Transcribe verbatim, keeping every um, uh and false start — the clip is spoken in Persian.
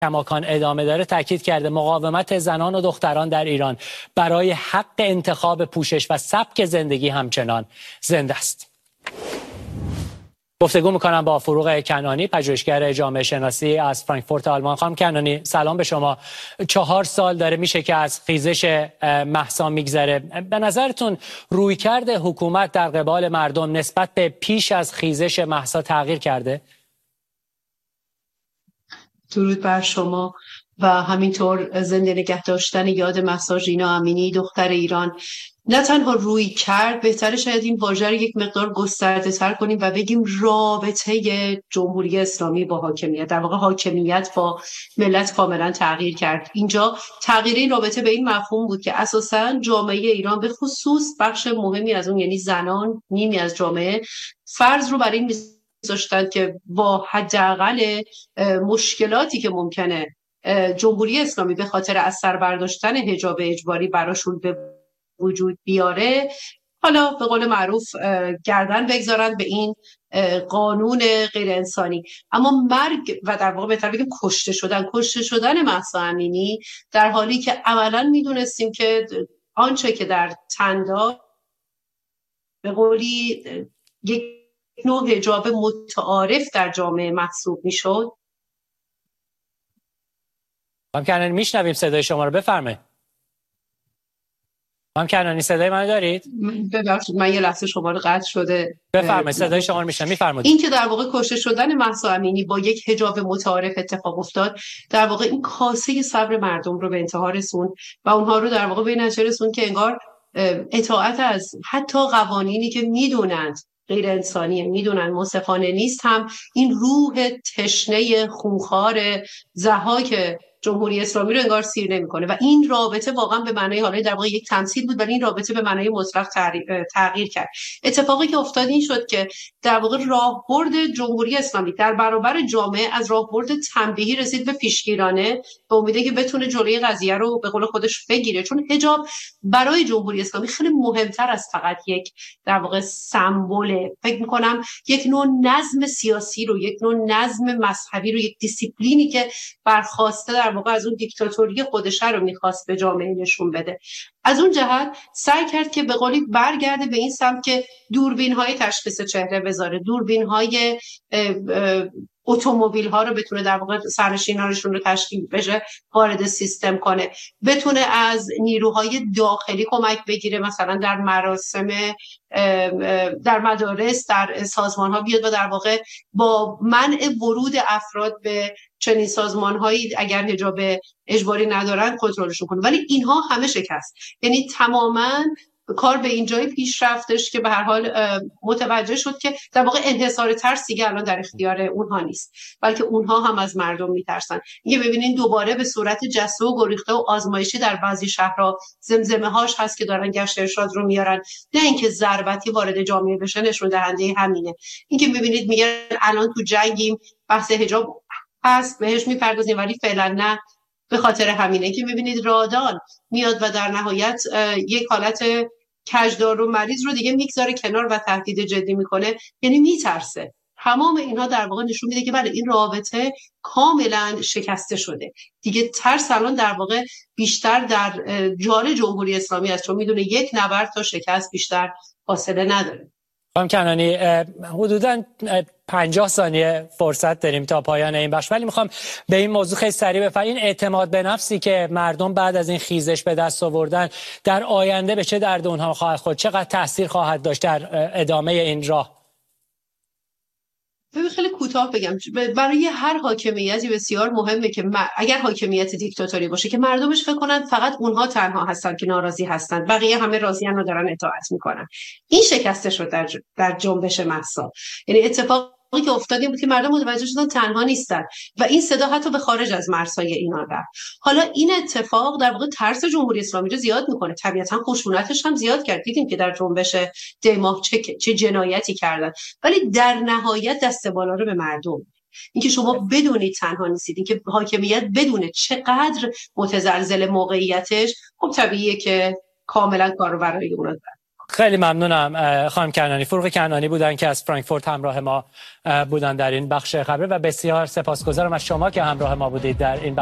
کماکان ادامه داره تاکید کرده مقاومت زنان و دختران در ایران برای حق انتخاب پوشش و سبک زندگی همچنان زنده است. گفتگو میکنم با فروغ کنانی، پژوهشگر جامعه شناسی از فرانکفورت آلمان. خانم کنانی سلام به شما. چهار سال داره میشه که از خیزش مهسا میگذره. به نظرتون رویکرد حکومت در قبال مردم نسبت به پیش از خیزش مهسا تغییر کرده؟ درود بر شما و همینطور زنده نگه داشتن یاد مهسا ژینا امینی دختر ایران. نه تنها روی کرد، بهتره شاید این واژه رو یک مقدار گسترده تر کنیم و بگیم رابطه جمهوری اسلامی با حاکمیت، در واقع حاکمیت با ملت کاملا تغییر کرد. اینجا تغییر این رابطه به این مفهوم بود که اساساً جامعه ایران به خصوص بخش مهمی از اون، یعنی زنان، نیمی از جامعه، فرض رو بر این می‌ذاشتن که با حداقل مشکلاتی که ممکنه جمهوری اسلامی به خاطر از سر برداشتن حجاب اجباری براشون به وجود بیاره، حالا به قول معروف گردن بگذارن به این قانون غیر انسانی. اما مرگ و در واقع بهتر بگیم کشته شدن کشته شدن مهسا امینی، در حالی که عملاً میدونستیم که آنچه که در تن داشت به قولی یک نوع حجاب متعارف در جامعه محسوب میشد. خانم کنانی میشنویم صدای شما رو، بفرمایید. خانم کنانی صدای من دارید؟ ببخشید من یه لحظه شما رو قطع شده. بفرمایید، صدای شما رو میشنوم، میفرمایید. این که در واقع کشته شدن مهسا امینی با یک حجاب متعارف اتفاق افتاد، در واقع این کاسه صبر مردم رو به انتها رسوند و اونها رو در واقع به این نتیجه رسوند که انگار اطاعت از حتی قوانینی که میدونند غیر انسانیه، میدونن منصفانه نیست، هم این روح تشنه خونخوار ضحاک جمهوری اسلامی رو انگار سیر نمیکنه و این رابطه واقعا به معنای حالا در واقع یک تمثیل بود، ولی این رابطه به معنای مطلق تغییر کرد. اتفاقی که افتاد این شد که در واقع راهبرد جمهوری اسلامی در برابر جامعه از راهبرد تنبیهی رسید به پیشگیرانه، به امیده که بتونه جلوی قضیه رو به قول خودش بگیره، چون حجاب برای جمهوری اسلامی خیلی مهمتر از فقط یک در واقع سمبوله. فکر می‌کنم یک نوع نظم سیاسی رو، یک نوع نظم مذهبی رو، یک دیسیپلینی که برخواسته در واقع از اون دیکتاتوری خودش رو میخواست به جامعه نشون بده. از اون جهت سعی کرد که به قولی برگرده به این سمت که دوربین‌های تشخیص چهره بذاره، دوربین‌های اتومبیل ها رو بتونه در واقع سرنشینانشون رو تشکیل بشه، وارد سیستم کنه، بتونه از نیروهای داخلی کمک بگیره، مثلا در مراسم، در مدارس، در سازمان ها بیاد و در واقع با منع ورود افراد به چنین سازمان هایی اگر حجاب اجباری ندارن کنترلشون کنه. ولی اینها همه شکست، یعنی تماما کار به این جای پیش رفتش که به هر حال متوجه شد که در واقع انحصار ترس دیگه الان در اختیار اونها نیست، بلکه اونها هم از مردم میترسن. اینکه ببینین دوباره به صورت جسته و گریخته و آزمایشی در بعضی شهرها زمزمه هاش هست که دارن گشت ارشاد رو میارن، نه اینکه ضربتی وارد جامعه بشه، نشون دهنده همینه. اینکه ببینید میگن الان تو جنگیم، بحث حجاب هست بهش میپردازیم، ولی فعلا نه. به خاطر همینه که میبینید رادان میاد و در نهایت یک حالت کجدار و مریض رو دیگه میگذاره کنار و تهدید جدی میکنه، یعنی میترسه. تمام اینها در واقع نشون میده که بله این رابطه کاملا شکسته شده دیگه. ترس الان در واقع بیشتر در جان جمهوری اسلامی است، چون میدونه یک نبرد تا شکست بیشتر فاصله نداره. خانم کنانی حدوداً پنجاه ثانیه فرصت داریم تا پایان این بخش، ولی میخوام به این موضوع خیلی سریع بفرمایید. این اعتماد به نفسی که مردم بعد از این خیزش به دست آوردن در آینده به چه درد اونها خواهد خورد؟ چقدر تاثیر خواهد داشت در ادامه این راه؟ خیلی کوتاه بگم، برای هر حاکمیتی بسیار مهمه که اگر حاکمیت دیکتاتوری باشه که مردمش فکر کنن فقط اونها تنها هستن که ناراضی هستن، بقیه همه راضیان و دارن اطاعت میکنن. این شکسته شد در در جنبش مهسا. یعنی اتفاقی که افتاد بود که مردم متوجه شدن تنها نیستن و این صدا حتی به خارج از مرزهای اینا رفت. حالا این اتفاق در واقع ترس جمهوری اسلامی رو زیاد میکنه، طبیعتا خشونتش هم زیاد کرد. دیدیم که در جنبش دی ماه چه چه جنایتی کردن، ولی در نهایت دست بالا رو به مردم. اینکه شما بدونید تنها نیستید، اینکه حاکمیت بدونه چقدر متزلزل موقعیتش، خب طبیعیه که کاملا کارو برای اون خیلی ممنونم خانم کنعانی. فروغ کنعانی بودن که از فرانکفورت همراه ما بودن در این بخش خبری و بسیار سپاسگزارم از شما که همراه ما بودید در این